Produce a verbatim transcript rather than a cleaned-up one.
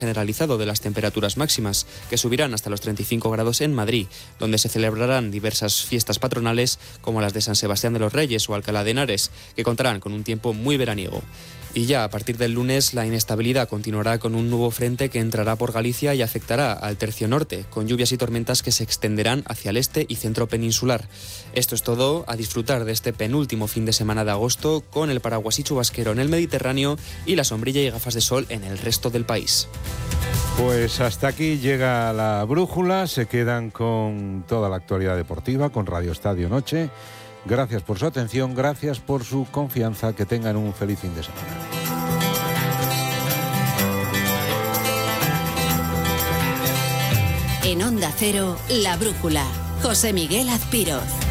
generalizado de las temperaturas máximas, que subirán hasta los treinta y cinco grados en Madrid, donde se celebrarán diversas fiestas patronales como las de San Sebastián de los Reyes o Alcalá de Henares, que contarán con un tiempo muy veraniego. Y ya a partir del lunes la inestabilidad continuará con un nuevo frente que entrará por Galicia y afectará al tercio norte, con lluvias y tormentas que se extenderán hacia el este y centro peninsular. Esto es todo, a disfrutar de este penúltimo fin de semana de agosto con el paraguas y chubasquero en el Mediterráneo y la sombrilla y gafas de sol en el resto del país. Pues hasta aquí llega la brújula, se quedan con toda la actualidad deportiva, con Radio Estadio Noche. Gracias por su atención, gracias por su confianza, que tengan un feliz fin de semana. En Onda Cero, La Brújula, José Miguel Azpiroz.